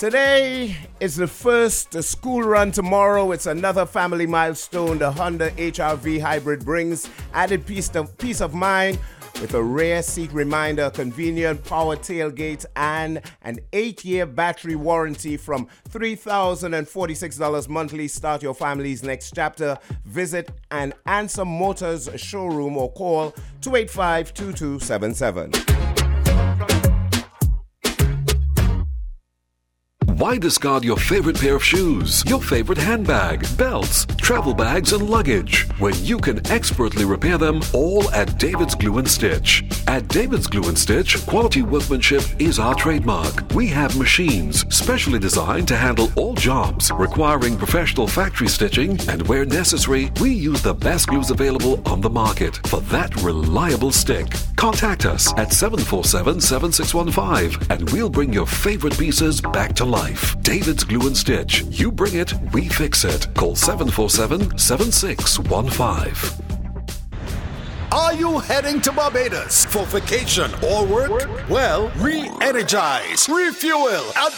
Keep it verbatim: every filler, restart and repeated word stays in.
Today is the first school run. Tomorrow it's another family milestone. The Honda H R V Hybrid brings added peace of, peace of mind with a rear seat reminder, convenient power tailgate, and an eight-year battery warranty from three thousand forty-six dollars monthly. Start your family's next chapter. Visit an Answer Motors showroom or call two eight five, two two seven seven. Why discard your favorite pair of shoes, your favorite handbag, belts, travel bags, and luggage when you can expertly repair them all at David's Glue and Stitch? At David's Glue and Stitch, quality workmanship is our trademark. We have machines specially designed to handle all jobs requiring professional factory stitching, and where necessary, we use the best glues available on the market for that reliable stick. Contact us at seven four seven, seven six one five and we'll bring your favorite pieces back to life. David's Glue and Stitch. You bring it, we fix it. Call seven four seven, seven six one five. Are you heading to Barbados for vacation or work? Well, re-energize, refuel, and